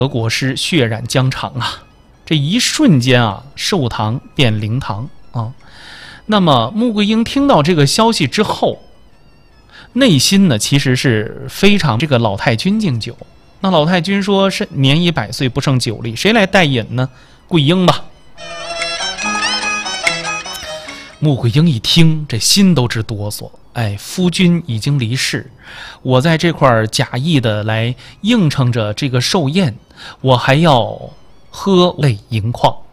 得国师血染疆场啊！这一瞬间啊，寿堂变灵堂啊。那么穆桂英听到这个消息之后，内心呢其实是非常这个老太君敬酒。那老太君说是年已100岁，不胜酒力，谁来代饮呢？桂英吧。穆桂英一听，这心都直哆嗦。哎，夫君已经离世，我在这块假意的来应承着这个寿宴，我还要喝泪盈眶。